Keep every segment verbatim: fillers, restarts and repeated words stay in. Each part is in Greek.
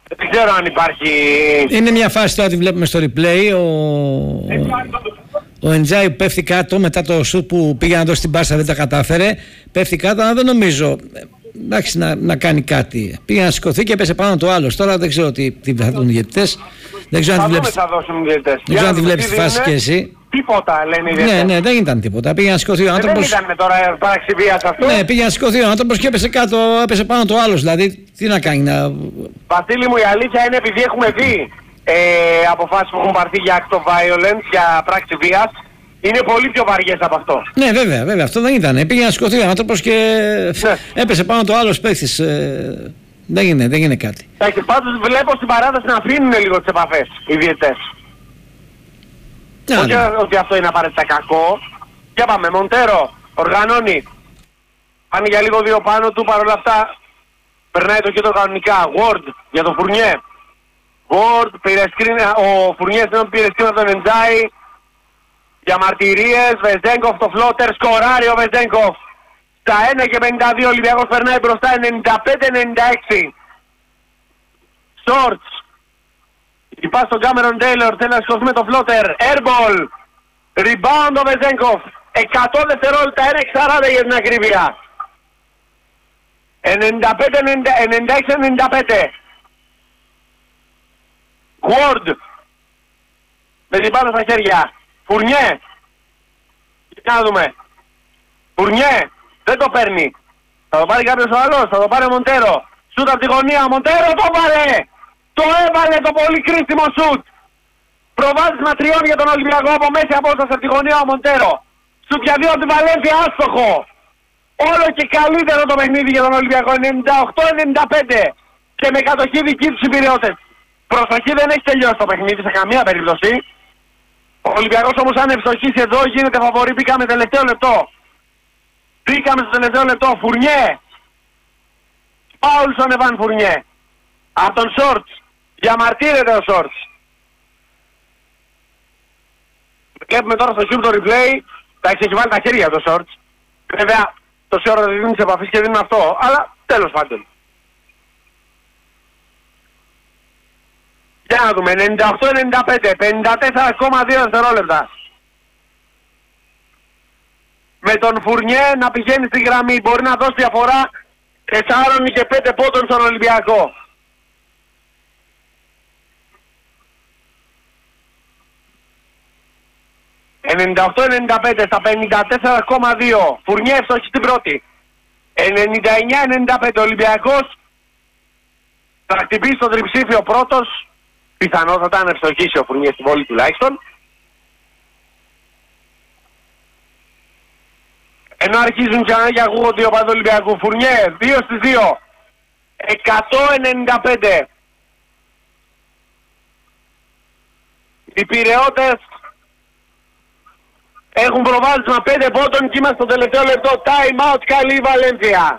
Δεν ξέρω αν υπάρχει... Είναι μια φάση τώρα, τη βλέπουμε στο replay. Ο, ο Εντζάι πέφτει κάτω μετά το σουτ που πήγε να δώσει την πάσα, δεν τα κατάφερε. Πέφτει κάτω, αλλά δεν νομίζω εντάξει, να, να κάνει κάτι. Πήγε να σηκωθεί και έπεσε πάνω το άλλο. Τώρα δεν ξέρω τι, τι θα δουν οι διαιτητές. Δεν ξέρω αν τη βλέπεις, δεν ξέρω αν τη βλέπεις τη φάση και εσύ. Τίποτα λένε οι διαιτητές. Ναι, ναι, δεν ήταν τίποτα. Πήγε να σηκωθεί ο άνθρωπος. Δεν ήταν τώρα παραξηβίας αυτό. Ναι, πήγε να σηκωθεί ο άνθρωπος και έπεσε κάτω, έπεσε πάνω το άλλο. Δηλαδή, τι να κάνει να... Βασίλη μου, η αλήθεια είναι επειδή έχουμε δει ε, αποφάσεις που έχουν πάρθει για act of violence, για πράξη βίας, είναι πολύ πιο βαριές από αυτό. Ναι, βέβαια, βέβαια, αυτό δεν ήταν. Πήγε να σηκωθεί ο άνθρωπος και ναι. έπεσε πάνω το άλλο παίκτης. Ε, δεν έγινε, δεν έγινε κάτι. Εντάξει, πάντως βλέπω στην παράταση να αφήνουν λίγο τις επαφές οι διαιτητές. Ναι, όχι ναι. ότι αυτό είναι απαραίτητα κακό. Για πάμε, Μοντέρο οργανώνει. Πάνε για λίγο δύο πάνω του, παρόλα αυτά περνάει το κέντρο κανονικά. Ward για τον Φουρνιέ. Ward πήρε σκριν, ο Φουρνιές δεν πήρε σκριν από τον Εντζάι. Για μαρτυρίες, Βεζέγκοφ το φλότερ, σκοράρει ο Βεζέγκοφ. Στα ένα και πενήντα δύο Ολυμπιακός περνάει μπροστά, ενενήντα πέντε ενενήντα έξι. Σόρτς. Η πάση στον Κάμερον Τέιλορ, θέλει να σηκωθεί με το φλότερ. Airball. Rebound ο Βεζέγκοφ. εκατό δευτερόλεπτα, ένα εξαράντα για την ακρίβεια. ενενήντα πέντε ενενήντα έξι ενενήντα πέντε. Ward. Με την πάνω στα χέρια. Φουρνιέ. Να δούμε. Φουρνιέ. Δεν το παίρνει. Θα το πάρει κάποιος άλλος. Θα το πάρει ο Μοντέρο. Σούτ από τη γωνία. Μοντέρο το πάρε. Το έβαλε το πολύ κρίσιμο σούτ. Προβάδισμα τριών για τον Ολυμπιακό από μέση απόσταση από τη γωνία ο Μοντέρο. Σούτ για δύο από τη Βαλένθια, άστοχο. Όλο και καλύτερο το παιχνίδι για τον Ολυμπιακό. ενενήντα οκτώ ενενήντα πέντε. Και με κατοχή δική τους οι Πειραιώτες. Προσοχή, δεν έχει τελειώσει το παιχνίδι σε καμία περίπτωση. Ο Ολυμπιακός όμως αν ευστοχίσει εδώ γίνεται φαβορί. Μπήκαμε τελευταίο λεπτό. Μπήκαμε στο τελευταίο λεπτό. Φουρνιέ. Πάουλσον Εβάν Φουρνιέ. Από τον Σόρτς. Διαμαρτύρεται ο Σόρτς. Βλέπουμε τώρα στο Cube το replay. Τα έχει βάλει τα χέρια το Σόρτς. Βέβαια τόση ώρα δεν δίνει επαφής και δίνει αυτό. Αλλά τέλος πάντων. Για να δούμε. ενενήντα οκτώ ενενήντα πέντε. πενήντα τέσσερα κόμμα δύο δευτερόλεπτα. Με τον Φουρνιέ να πηγαίνει στη γραμμή. Μπορεί να δώσει διαφορά τεσσάρων και πέντε πόντων στον Ολυμπιακό. ενενήντα οκτώ ενενήντα πέντε στα πενήντα τέσσερα κόμμα δύο. Φουρνιέ εύστοχη στην πρώτη. ενενήντα εννιά ενενήντα πέντε Ολυμπιακός. Θα χτυπήσει το τριψήφιο πρώτος. Πιθανότατα αν ευστοχίσει ο Φουρνιέ στην πόλη τουλάχιστον. Ενώ αρχίζουν ξανά και ακούγονται οι οπαδοί Ολυμπιακού. Φουρνιέ δύο στις δύο. εκατό ενενήντα πέντε. Οι Πειραιώτες έχουν προβάδισμα πέντε πόντων και είμαστε στο τελευταίο λεπτό. Time out, καλή η Βαλένθια.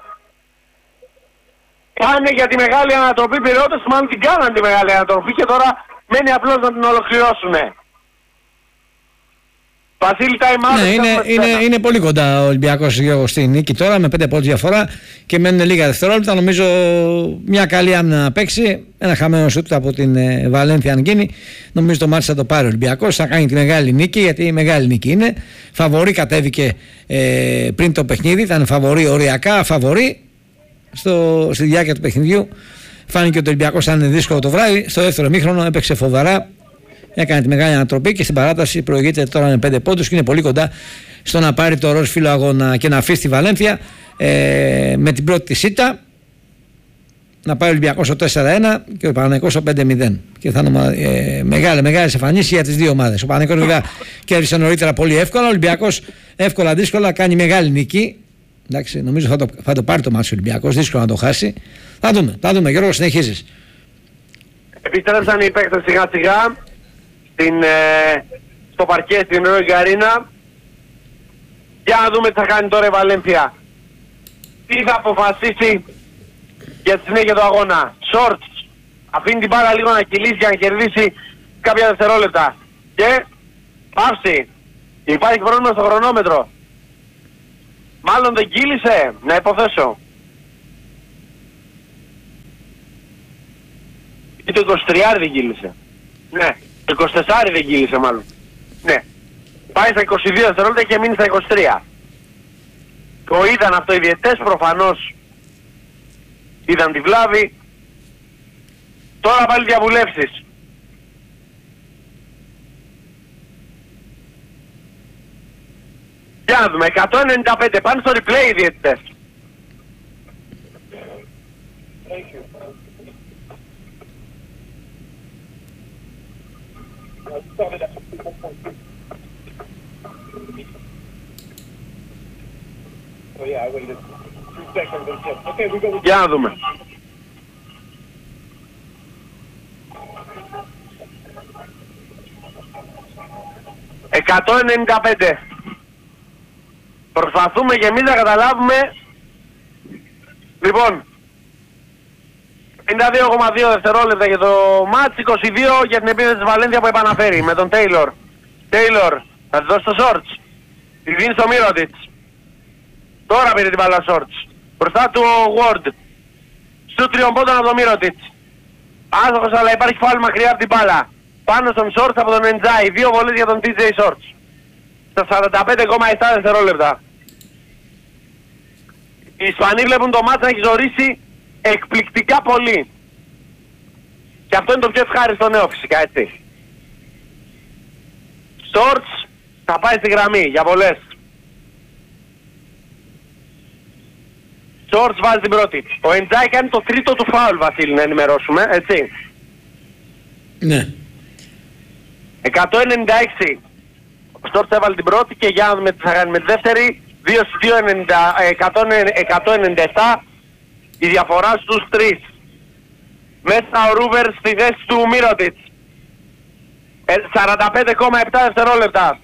Πάνε για τη μεγάλη ανατροπή Πειραιώτες, μάλλον την κάναν τη μεγάλη ανατροπή και τώρα μένει απλώς να την ολοκληρώσουνε. Βασίλη, time out. Ναι, είναι, είναι, είναι πολύ κοντά ο Ολυμπιακός Γιώργο στη νίκη τώρα με πέντε πόντους διαφορά και μένουν λίγα δευτερόλεπτα. Νομίζω μια καλή άμυνα να παίξει. Ένα χαμένο σούτ από την ε, Βαλένθια αν γίνει. Νομίζω το μάτι θα το πάρει ο Ολυμπιακός. Θα κάνει τη μεγάλη νίκη γιατί η μεγάλη νίκη είναι. Φαβορί κατέβηκε ε, πριν το παιχνίδι. Ήταν φαβορί οριακά, φαβορί στο, στη διάρκεια του παιχνιδιού. Φάνηκε ότι ο Ολυμπιακός ήταν δύσκολο το βράδυ. Στο δεύτερο μήχρονο έπαιξε φοβερά. Έκανε τη μεγάλη ανατροπή και στην παράταση προηγείται τώρα με πέντε πόντους και είναι πολύ κοντά στο να πάρει το ροζ φύλλο αγώνα και να αφήσει τη Βαλένθια ε, με την πρώτη της ήττα να πάει ο Ολυμπιακός στο τέσσερα ένα και ο Παναθηναϊκός στο πέντε μηδέν. Και θα είναι ε, μεγάλη, μεγάλες εμφανίσεις για τις δύο ομάδες. Ο Παναθηναϊκός βέβαια κέρδισε νωρίτερα πολύ εύκολα. Ο Ολυμπιακός εύκολα δύσκολα κάνει μεγάλη νίκη. Εντάξει, νομίζω θα το, θα το πάρει το μάτι ο Ολυμπιακός, δύσκολο να το χάσει. Θα δούμε, θα δούμε. Γιώργο, συνεχίζεις. Επιστρέψαν οι παίκτες σιγά σιγά στην, ε, στο παρκέ στην Ροϊ Γκαρίνα. Για να δούμε τι θα κάνει τώρα η Βαλένθια. Τι θα αποφασίσει για τη συνέχεια του αγώνα. Σόρτς αφήνει την μπάλα λίγο να κυλήσει για να κερδίσει κάποια δευτερόλεπτα. Και παύση. Υπάρχει πρόβλημα στο χρονόμετρο. Μάλλον δεν κύλησε, να υποθέσω. Ή το είκοσι τρία δεν κύλησε. Ναι, το είκοσι τέσσερα δεν κύλησε μάλλον. Ναι. Πάει στα είκοσι δύο δευτερόλεπτα και μείνει στα είκοσι τρία. Το είδαν αυτό οι διαιτητές, προφανώς είδαν τη βλάβη. Τώρα πάλι διαβουλεύσεις. Για να δούμε, εκατόν ενενήντα πέντε πάνε στο replay οι διαιτητές. Για να δούμε. εκατόν ενενήντα πέντε. Προσπαθούμε και εμείς να καταλάβουμε. Λοιπόν, πενήντα δύο κόμμα δύο δευτερόλεπτα για το μάτς, είκοσι δύο για την επίθεση της Βαλένθια που επαναφέρει με τον Τέιλορ. Τέιλορ, θα τη δώσει το Σόρτς. Τη δίνει στο Μίροτιτς. Τώρα πήρε την μπάλα Σόρτς. Μπροστά του ο Ward. Στου τριομπόντων από τον Μίροτιτς. Άστοχος αλλά υπάρχει φάουλ μακριά από την μπάλα. Πάνω στον Σόρτς από τον Εντζάι. Δύο βολές για τον τι τζέι Σόρτς. Στα σαράντα πέντε κόμμα επτά δευτερόλεπτα. Οι Ισπανοί βλέπουν το μάτς να έχει ζορίσει εκπληκτικά πολύ. Και αυτό είναι το πιο ευχάριστο νέο φυσικά, έτσι. Σόρτς θα πάει στη γραμμή για βολές. Σόρτς βάζει την πρώτη. Ο Εντζάι κάνει το τρίτο του φάουλ, Βασίλη, να ενημερώσουμε, έτσι. Ναι. εκατόν ενενήντα έξι. Ο Σόρτς έβαλε την πρώτη και για να δούμε τι θα κάνει με τη δεύτερη. δύο δύο εκατόν ενενήντα επτά. Η διαφορά στους τρεις. Μέσα ο Ρούβερ στη θέση του Μίροτιτς. σαράντα πέντε κόμμα επτά δευτερόλεπτα.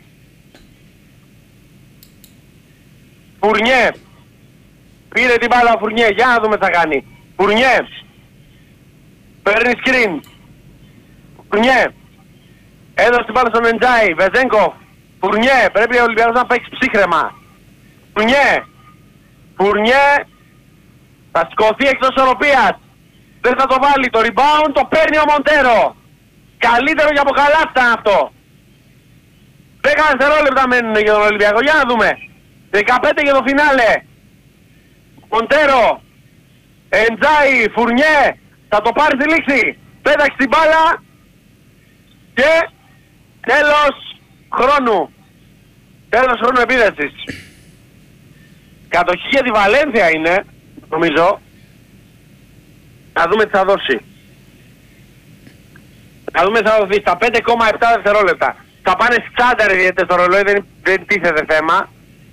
Φουρνιέ. Πήρε την μπάλα ο Φουρνιέ. Για να δούμε τι θα κάνει. Φουρνιέ. Παίρνει σκριν. Φουρνιέ. Έδωσε την μπάλα στον Εντζάι. Βεζέγκοφ. Φουρνιέ. Πρέπει ο Ολυμπιακός να παίξει ψύχρεμα. Φουρνιέ. Φουρνιέ. Θα σηκωθεί εκτός ισορροπίας. Δεν θα το βάλει. Το rebound το παίρνει ο Μοντέρο. Καλύτερο για από καλά ήταν αυτό. δέκα δευτερόλεπτα μένουν για τον Ολυμπιακό. Για να δούμε. δεκαπέντε για το φινάλε. Μοντέρο. Εντζάι. Φουρνιέ. Θα το πάρει στη λήξη. Πέταξε την μπάλα. Και τέλος χρόνου. Τέλος χρόνου επίδεσης. Κατοχή για τη Βαλένθια είναι, νομίζω. Να δούμε τι θα δώσει. Να δούμε τι θα δοθεί στα πέντε κόμμα επτά δευτερόλεπτα. Θα πάνε στάνταρ οι διαιτητές στο ρολόι, δεν, δεν τίθεται θέμα.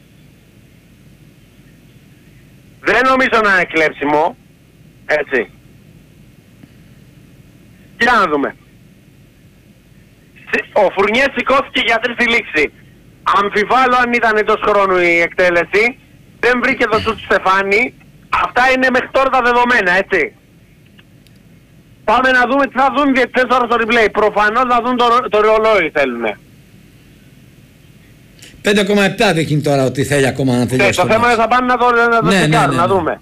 Δεν νομίζω να είναι κλέψιμο. Έτσι. Για να δούμε. Ο Φουρνιές σηκώθηκε για τρεις στη λήξη. Αμφιβάλλω αν ήταν εντός χρόνου η εκτέλεση. Δεν βρήκε το σουτ Στεφάνι. Αυτά είναι μέχρι τώρα τα δεδομένα, έτσι. Πάμε να δούμε τι θα δουν οι διαιτητές τώρα στο replay. Προφανώς να δουν το, το ρολόι θέλουν. πέντε κόμμα επτά δείχνει τώρα ότι θέλει ακόμα να τελειώσει. Ναι, το, το θέμα είναι θα πάνε να το, να το ναι, τσεκάρουν, ναι, ναι, ναι. να δούμε.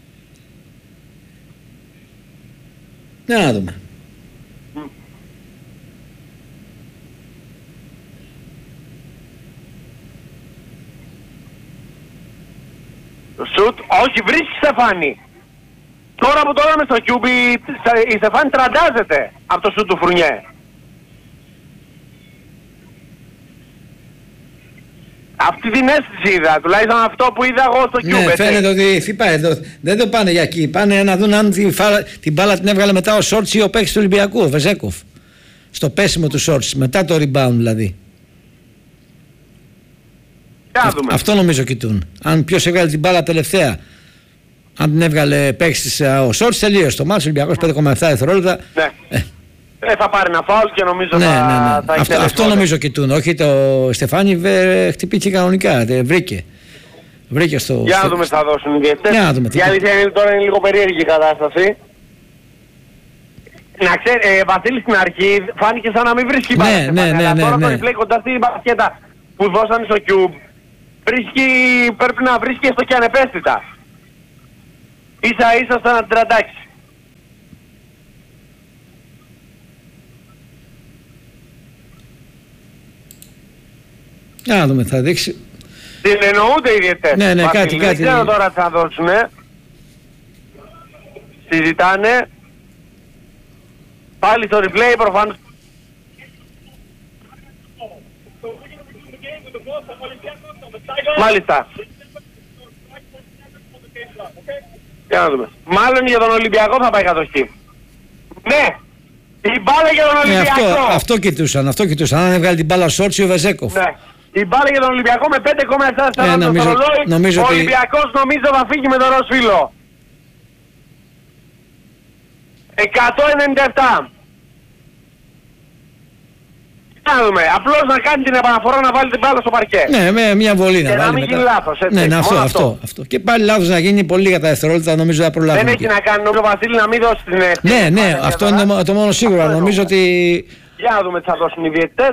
Ναι, να δούμε. Το σουτ, όχι, βρίσκει Στεφάνι. Τώρα που το είδαμε στο Κιούμπι, η Στεφάνι τραντάζεται από το σουτ του Φουρνιέ. Αυτή την αίσθηση είδα, τουλάχιστον αυτό που είδα εγώ στο Κιούμπι. Ναι, φαίνεται ότι θυπάει εδώ. Δεν το πάνε για εκεί. Πάνε να δουν αν την, φάλα, την μπάλα την έβγαλε μετά ο Σόρτς ή ο παίκτης του Ολυμπιακού, ο Βεζέκοφ. Στο πέσιμο του Σόρτς, μετά το rebound δηλαδή. Α, αυτό νομίζω κοιτούν. Αν ποιος έβγαλε την μπάλα τελευταία. Αν την έβγαλε παίκτης ο Σόρτς, τελείωσε το μάτς. Ο Ολυμπιακός πέντε κόμμα επτά δευτερόλεπτα. Ναι. Ε. Ε, θα πάρει ένα φάουλ και νομίζω ναι, θα, ναι, ναι. θα αυτό, αυτό νομίζω κοιτούν. Όχι το Στεφάνι βε, χτυπήθηκε κανονικά. Δε, βρήκε. Βρήκε στο. Για να στο... δούμε τι θα δώσουν οι διαιτητές. Για να δούμε. Η αλήθεια είναι τώρα είναι λίγο περίεργη η κατάσταση. Να ξέρει, ε, Βασίλη στην αρχή φάνηκε σαν να μην βρίσκει ναι, μπάλα. Ναι, ναι, ναι, τώρα ναι, το ναι. replay κοντά στην μπασκέτα που δώσανε στο Cube βρίσκει, πρέπει να βρίσκει έστω και ανεπαίσθητα. Ίσα ίσα στο να την τραντάξει. Να δούμε, θα δείξει. Συνεννοούνται οι διαιτητές. Ναι, ναι, κάτι, κάτι. Δεν ξέρω τώρα τι θα δώσουνε. Συζητάνε. Πάλι στο replay προφανώς. Μάλιστα. Για να δούμε. Μάλλον για τον Ολυμπιακό θα πάει κατοχή. Ναι! Η μπάλα για τον Ολυμπιακό! Ναι, αυτό, αυτό κοιτούσαν, αυτό κοιτούσαν. Αν έβγαλε την μπάλα Σόρτσι ο Βεζέκοφ. Ναι. Η μπάλα για τον Ολυμπιακό με πέντε κόμμα επτά ε, νομίζω, στο ρολόι. νομίζω ο ότι... Ολυμπιακός νομίζω θα φύγει με τον ροζ φύλλο. εκατόν ενενήντα επτά. Να δούμε. Απλώς να κάνει την επαναφορά να βάλει την μπάλα στο παρκέ. Ναι, με μια βολή να και βάλει. Να μην μετά. γίνει λάθος. Έτσι. Ναι, ναι, αυτό, αυτό. αυτό, αυτό. Και πάλι λάθος να γίνει πολύ για τα δευτερόλεπτα, νομίζω θα προλάβει. Δεν έχει να κάνει νομίζω ο Βασίλη να μην δώσει την ευθύνη. Ναι, ναι, αυτό είναι το μόνο σίγουρο. Αυτό νομίζω ότι. Για να δούμε τι θα δώσουν οι διαιτητές.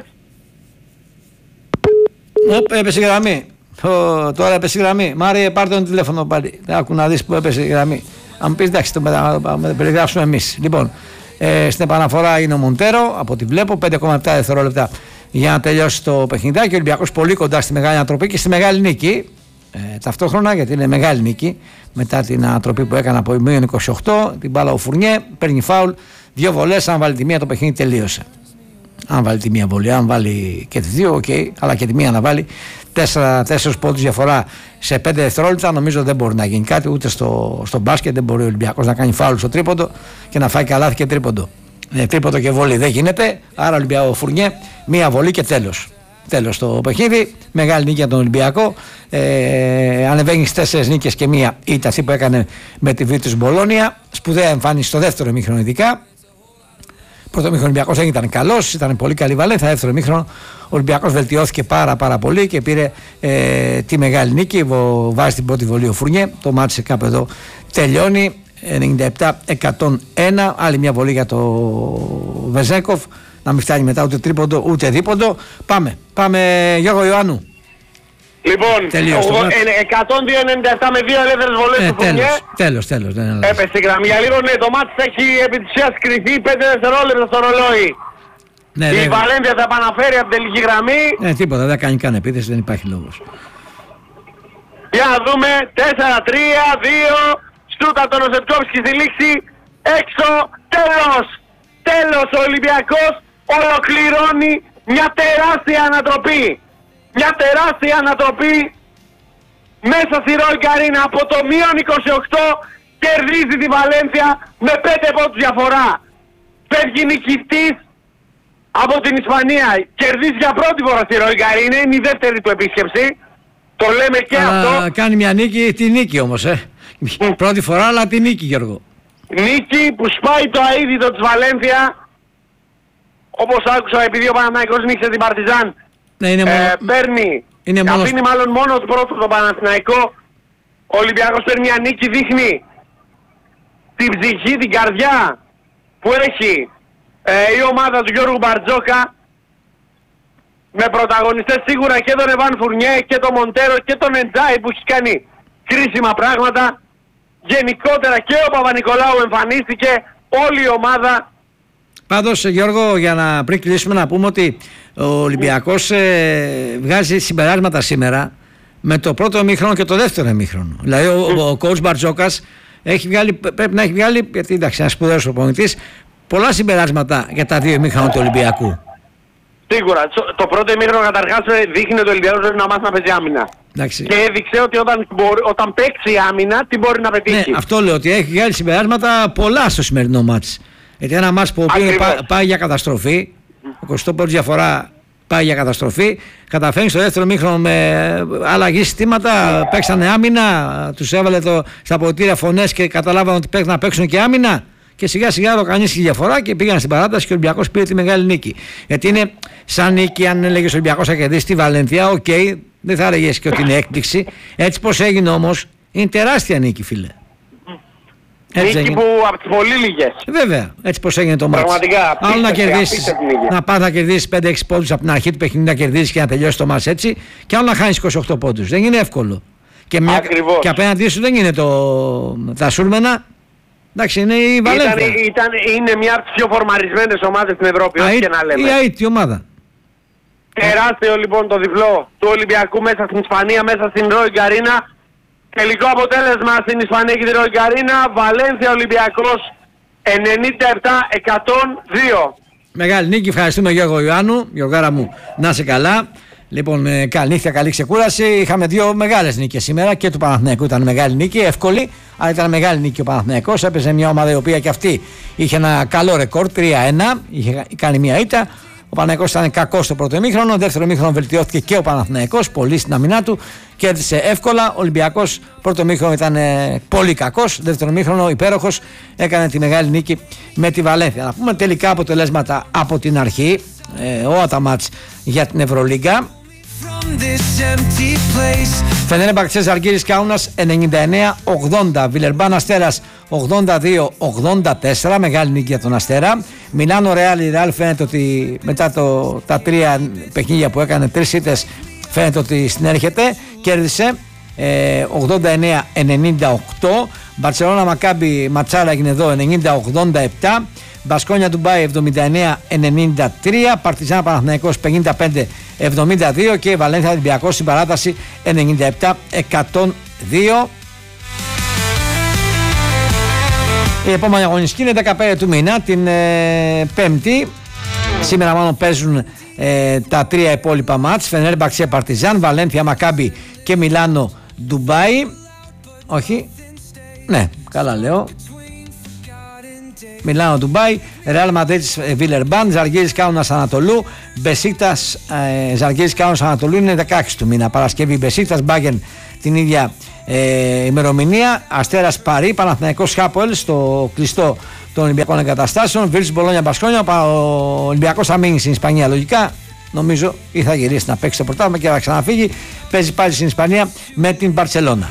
Οπ, έπεσε η γραμμή. Ο, τώρα έπεσε η γραμμή. Μάρι, πάρ' τον τηλέφωνο πάλι. Άκου να δεις που έπεσε η γραμμή. Αν μου πεις εντάξει, το περιγράψουμε εμείς. Λοιπόν, ε, στην επαναφορά είναι ο Μοντέρο, από ό,τι βλέπω, πέντε κόμμα επτά δευτερόλεπτα για να τελειώσει το παιχνιδάκι. Ο Ολυμπιακός πολύ κοντά στη μεγάλη ανατροπή και στη μεγάλη νίκη. Ε, ταυτόχρονα, γιατί είναι μεγάλη νίκη μετά την ανατροπή που έκανε από μείον είκοσι οκτώ. Την μπάλα ο Φουρνιέ, παίρνει φάουλ, δύο βολές. Αν βάλει τη μία, το παιχνίδι τελείωσε. Αν βάλει τη μία βολή, αν βάλει και τις δύο, οκ, okay, αλλά και τη μία να βάλει. Τέσσερις πόντους διαφορά σε πέντε δευτερόλεπτα, νομίζω δεν μπορεί να γίνει κάτι ούτε στο, στο μπάσκετ. Δεν μπορεί ο Ολυμπιακός να κάνει φάουλ στο τρίποντο και να φάει καλάθι και τρίποντο. Ε, τρίποντο και βολή δεν γίνεται. Άρα Ολυμπιακό Φουρνιέ, μία βολή και τέλος. Τέλος το παιχνίδι. Μεγάλη νίκη για τον Ολυμπιακό. Ε, ανεβαίνει στις τέσσερις νίκες και μία ήττα αυτή που έκανε με τη Βίρτους Μπολόνια. Σπουδαία εμφάνιση στο δεύτερο ημίχρονο ειδικά. Πρώτο ημίχρονο ο Ολυμπιακός δεν ήταν καλός, ήταν πολύ καλή Βαλένθια. Δεύτερο ημίχρονο ο Ολυμπιακός βελτιώθηκε πάρα πάρα πολύ και πήρε ε, τη μεγάλη νίκη. Βάζει την πρώτη βολή ο Φουρνιέ. Το μάτι κάπου εδώ τελειώνει. ενενήντα επτά εκατόν ένα. Άλλη μια βολή για το Βεζέκοφ. Να μην φτάνει μετά ούτε τρίποντο ούτε δίποντο. Πάμε, πάμε Γιώργο Ιωάννου. Λοιπόν, εκατόν δύο ενενήντα επτά με δύο ελεύθερες βολές ε, του Φουρνιέ. Τέλος, τέλος. Έπεσε η γραμμή. Για λίγο ναι, το μάτς έχει επί της ουσίας κρυθεί πέντε δευτερόλεπτα στο ρολόι. Ναι, η ναι, Βαλένθια θα επαναφέρει από την τελική γραμμή. Ναι, τίποτα, δεν κάνει καν επίθεση, δεν υπάρχει λόγος. Για να δούμε, τέσσερα τρία δύο, στούτα τον Οσεπτκόφσκι στη λήξη, έξω, τέλος! Τέλος, ο Ολυμπιακός ολοκληρώνει μια τεράστια ανατροπή. Μια τεράστια ανατροπή μέσα στη Ρόι Καρίνα. Από το μείον είκοσι οκτώ κερδίζει τη Βαλένθια με πέντε πόντους διαφορά. Φεύγει νικητής από την Ισπανία. Κερδίζει για πρώτη φορά στη Ρόι Καρίνα. Είναι η δεύτερη του επίσκεψη. Το λέμε και Α, αυτό. Κάνει μια νίκη, τη νίκη όμως, ε. Mm. Πρώτη φορά, αλλά τη νίκη, Γιώργο. Νίκη που σπάει το αείδητο της Βαλένθια. Όπως άκουσα, επειδή ο Παναθηναϊκός νίκησε την Παρτιζάν. Ναι, είναι μόνο... ε, παίρνει, είναι μόνο... αφήνει μάλλον μόνο του πρώτου τον Παναθηναϊκό. Ο Ολυμπιακός παίρνει μια νίκη, δείχνει την ψυχή, την καρδιά που έχει ε, η ομάδα του Γιώργου Μπαρτζόκα, με πρωταγωνιστές σίγουρα και τον Εβάν Φουρνιέ και τον Μοντέρο και τον Εντζάι που έχει κάνει κρίσιμα πράγματα. Γενικότερα και ο Παπα-Νικολάου εμφανίστηκε, όλη η ομάδα. Πάντως, Γιώργο, για να πριν κλείσουμε να πούμε ότι ο Ολυμπιακός ε, βγάζει συμπεράσματα σήμερα με το πρώτο ημίχρονο και το δεύτερο ημίχρονο. Δηλαδή ο, mm. ο coach Μπαρτζόκας έχει βγάλει, πρέπει να έχει βγάλει, γιατί εντάξει, ένας σπουδαίος προπονητής, πολλά συμπεράσματα για τα δύο ημίχρονα του Ολυμπιακού. Σίγουρα. Το πρώτο ημίχρονο καταρχάς δείχνει ότι ο Ολυμπιακός πρέπει να μάθει να παίζει άμυνα. Εντάξει. Και έδειξε ότι όταν, μπορεί, όταν παίξει άμυνα, τι μπορεί να πετύχει. Ναι, αυτό λέω, ότι έχει βγάλει συμπεράσματα πολλά στο σημερινό μάτς. Γιατί ένα μάτς που πά, πάει για καταστροφή, εικοστό πρώτη διαφορά πάει για καταστροφή, καταφέρνει στο δεύτερο μήχρονο με αλλαγή συστήματα, παίξανε άμυνα, τους έβαλε το, στα αποδυτήρια φωνές και καταλάβανε ότι πρέπει να παίξουν και άμυνα. Και σιγά σιγά οργανίστηκε η διαφορά και πήγαν στην παράταση και ο Ολυμπιακός πήρε τη μεγάλη νίκη. Γιατί είναι σαν νίκη, αν έλεγε ο Ολυμπιακός θα κερδίσει τη Βαλένθια, οκ, okay, δεν θα έλεγε και ότι είναι έκπληξη. Έτσι πως έγινε όμως, είναι τεράστια νίκη, φίλε. Έτσι νίκη που από τις πολύ λίγες. Βέβαια, έτσι πως έγινε το μάτς. Πραγματικά. Άλλο να κερδίσεις, να πας να κερδίσεις πέντε έξι πόντους από την αρχή του παιχνιδιού, να κερδίσεις και να τελειώσει το μάτς έτσι, και άλλο να χάνεις είκοσι οκτώ πόντους. Δεν είναι εύκολο. Και, μια, και απέναντί σου δεν είναι το, τα σούρμενα. Εντάξει, είναι η Βαλένθια. Ήταν, ήταν, είναι μια από τις πιο φορμαρισμένες ομάδες στην Ευρώπη, όχι και να λέμε. Η αίτη ομάδα. Τεράστιο λοιπόν το διπλό του Ολυμπιακού μέσα στην Ισπανία, μέσα στην Royal Arena. Τελικό αποτέλεσμα στην Ισπανία και την Royal Arena. Βαλένθια Ολυμπιακός ενενήντα επτά εκατόν δύο. Μεγάλη νίκη, ευχαριστούμε Γιώργο Ιωάννου. Γιώργαρα μου, να είσαι καλά. Λοιπόν, ε, καλή νύχτα, καλή ξεκούραση. Είχαμε δύο μεγάλες νίκες σήμερα και του Παναθηναϊκού ήταν μεγάλη νίκη, εύκολη, αλλά ήταν μεγάλη νίκη ο Παναθηναϊκός. Έπαιζε μια ομάδα η οποία και αυτή είχε ένα καλό ρεκόρ, τρία ένα, είχε κάνει μια ήττα. Ο Παναθηναϊκός ήταν κακός στο πρώτο ημίχρονο. Δεύτερο ημίχρονο βελτιώθηκε και ο Παναθηναϊκός πολύ στην αμυνά του. Κέρδισε εύκολα. Ο Ολυμπιακός πρώτο ημίχρονο ήταν ε, πολύ κακός. Δεύτερο ημίχρονο υπέροχος. Έκανε τη μεγάλη νίκη με τη Βαλένθια. Να πούμε τελικά αποτελέσματα από την αρχή. Ε, ο Αταμάτς για την Ευρωλίγκα. Φενέρμπαχτσε Ζαλγκίρις Κάουνας ενενήντα εννέα ογδόντα, Βιλερμπάν Αστέρας ογδόντα δύο ογδόντα τέσσερα, μεγάλη νίκη για τον Αστέρα. Μιλάνο Ρεάλ, η Ρεάλ φαίνεται ότι μετά το, τα τρία παιχνίδια που έκανε, τρεις ήττες, φαίνεται ότι συνέρχεται, κέρδισε ε, ογδόντα εννέα ενενήντα οκτώ. Μπαρσελόνα Μακάμπι Ματσάρα έγινε εδώ ενενήντα ογδόντα επτά. Μπασκόνια Ντουμπάι εβδομήντα εννέα ενενήντα τρία, Παρτιζάν Παναθηναϊκός πενήντα πέντε εβδομήντα δύο και Βαλένθια Ολυμπιακός στην παράταση ενενήντα επτά εκατόν δύο. Η επόμενη αγωνιστική είναι δεκαπέντε του μήνα, την ε, Πέμπτη. Σήμερα μάλλον παίζουν ε, τα τρία υπόλοιπα μάτς. Φενέρμπαχτσε Παρτιζάν, Βαλένθια Μακάμπι και Μιλάνο Ντουμπάι. Όχι, ναι, καλά λέω. Μιλάνο Ντουμπάι, Ρεάλ Μαδρίτης Βιλερμπάν, Ζαλγκίρις Κάουνας Ανατολού, Μπεσίκτας ε, Ζαλγκίρις Κάουνας Ανατολού είναι δεκαέξι του μήνα. Παρασκευή Μπεσίκτας Μπάγεν την ίδια ε, ημερομηνία. Αστέρας Παρί, Παναθηναϊκός Χάπολ στο κλειστό των Ολυμπιακών Εγκαταστάσεων. Βίλς Μπολόνια Μπασκόνια. Ο Ολυμπιακός θα μείνει στην Ισπανία λογικά. Νομίζω ή θα γυρίσει να παίξει το πρωτάθλημα και θα ξαναφύγει. Παίζει πάλι στην Ισπανία με την Μπαρσελόνα.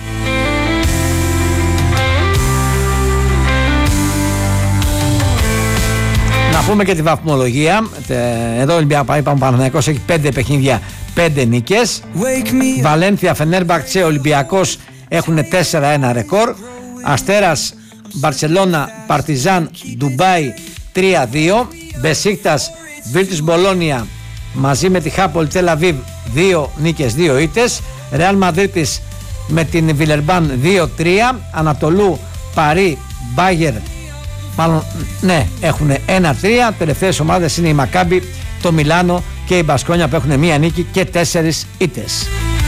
Να πούμε και τη βαθμολογία. Εδώ ο Ολυμπιακός, είπαμε, Παναθηναϊκός έχει πέντε παιχνίδια, πέντε νίκες. Βαλένθια, Φενέρμπαχτσε, Ολυμπιακός έχουν τέσσερα ένα ρεκόρ. Αστέρας, Μπαρσελόνα, Παρτιζάν, Ντουμπάι τρία δύο. Μπεσίκτας, Βίλτις Μπολόνια μαζί με τη Χάπολ Τελ Αβίβ δύο νίκες, δύο ήττες. Ρεάλ Μαδρίτης με την Βιλερμπάν δύο τρία. Ανατολού, Παρί, Μπάγερ, μάλλον ναι, έχουν ένα τρία. Τελευταίες ομάδες είναι η Μακάμπι, το Μιλάνο και η Μπασκόνια που έχουν μία νίκη και τέσσερις ήττες.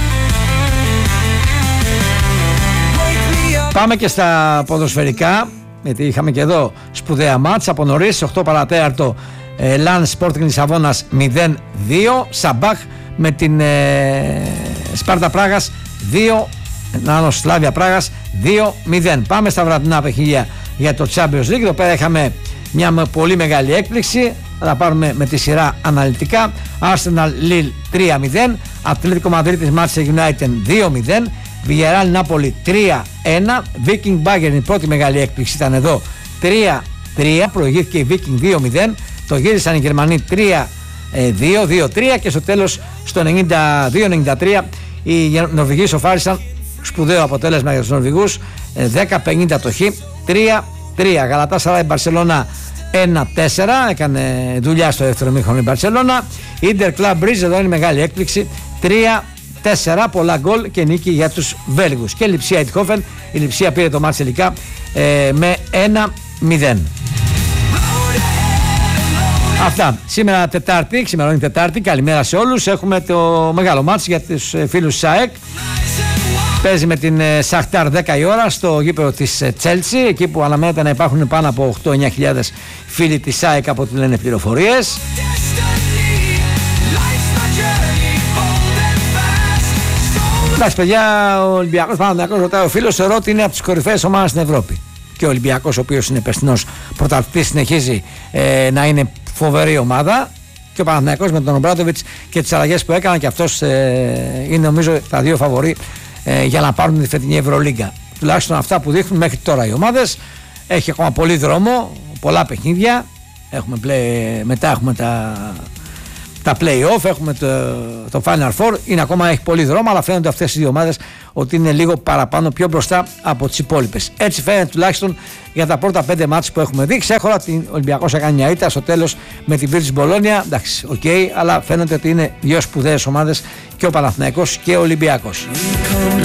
Πάμε και στα ποδοσφαιρικά, γιατί είχαμε και εδώ σπουδαία μάτς από νωρίς. οκτώ παρατέταρτο ε, Λαν Σπόρτινγκ Λισαβόνας μηδέν δύο. Σαμπάχ με την ε, Σπάρτα Πράγας δύο. Νάνο Σλάβια Πράγας δύο μηδέν. Πάμε στα βραδινά παιχνίδια για το Champions League. Εδώ πέρα είχαμε μια πολύ μεγάλη έκπληξη. Θα τα πάρουμε με τη σειρά αναλυτικά. Arsenal Lille τρία μηδέν. Ατλέτικο Μαδρίτης Manchester United δύο μηδέν. Villarreal Νάπολη τρία ένα. Viking Bayern, η πρώτη μεγάλη έκπληξη ήταν εδώ, τρία τρία. Προηγήθηκε η Viking δύο μηδέν. Το γύρισαν οι Γερμανοί τρία δύο δύο τρία και στο τέλος στο ενενήντα δύο ενενήντα τρία οι Νορβηγοί σοφάρισαν. Σπουδαίο αποτέλεσμα για τους Νορβηγούς, δέκα πενήντα το χ, τρία τρία. Γαλατάσαράι Μπαρσελόνα ένα τέσσερα, έκανε δουλειά στο δεύτερο μήχρονο η Μπαρσελόνα. Ίντερ Κλαμπ Μπρίζ, εδώ είναι μεγάλη έκπληξη, τρία τέσσερα, πολλά γκολ και νίκη για τους Βέλγους. Και Λιψία Ειτχόφεν, η Λιψία πήρε το μάτς τελικά ε, με ένα μηδέν. Αυτά. Σήμερα Τετάρτη, ξημερώνει Τετάρτη, καλημέρα σε όλους. Έχουμε το μεγάλο μάτς για τους φίλους ΣΑΕΚ. Παίζει με την Σαχτάρ δέκα η ώρα στο γήπεδο της Τσέλσι, εκεί που αναμένεται να υπάρχουν πάνω από οκτώ εννιά χιλιάδες φίλοι της ΣΑΕΚ από ό,τι λένε πληροφορίες. Εντάξει παιδιά, ο Ολυμπιακός Παναθηναϊκός, ρωτάει ο φίλος, θεωρώ ότι είναι από τις κορυφαίες ομάδες στην Ευρώπη. Και ο Ολυμπιακός, ο οποίος είναι περσινός πρωταθλητής, συνεχίζει ε, να είναι φοβερή ομάδα. Και ο Παναθηναϊκός με τον Ομπράντοβιτς και τις αλλαγές που έκανε, και αυτός ε, είναι νομίζω τα δύο φαβορί ε, για να πάρουν τη φετινή Ευρωλίγκα. Τουλάχιστον αυτά που δείχνουν μέχρι τώρα οι ομάδες. Έχει ακόμα πολύ δρόμο, πολλά παιχνίδια. Έχουμε πλέ, μετά έχουμε τα, τα play-off, έχουμε το, το Final Four. Είναι ακόμα, έχει πολύ δρόμο, αλλά φαίνονται αυτές οι δύο ομάδες ότι είναι λίγο παραπάνω, πιο μπροστά από τις υπόλοιπες. Έτσι φαίνεται τουλάχιστον για τα πρώτα πέντε μάτς που έχουμε δει. Ξέχωρα την Ολυμπιακός έκανε μια ήττα στο τέλος με την Virtus Bologna. Εντάξει, οκ, okay, αλλά φαίνεται ότι είναι δύο σπουδαίες ομάδες και ο Παναθηναϊκός και ο Ολυμπιακός.